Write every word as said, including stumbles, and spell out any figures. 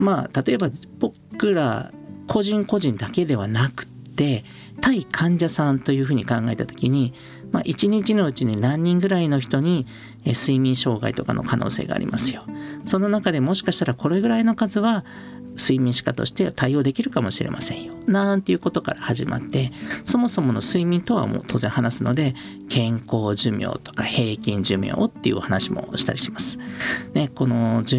まあ例えば僕ら個人個人だけではなくて対患者さんというふうに考えた時に、まあ、いちにちのうちに何人ぐらいの人にえ睡眠障害とかの可能性がありますよ。その中でもしかしたらこれぐらいの数は睡眠歯科として対応できるかもしれませんよなんていうことから始まって、そもそもの睡眠とはもう当然話すので健康寿命とか平均寿命っていう話もしたりします、ね、この寿